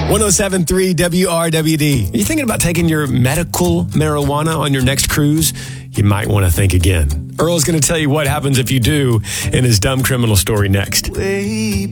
107.3 WRWD. Are you thinking about taking your medical marijuana on your next cruise? You might want to think again. Earl's going to tell you what happens if you do in his dumb criminal story next.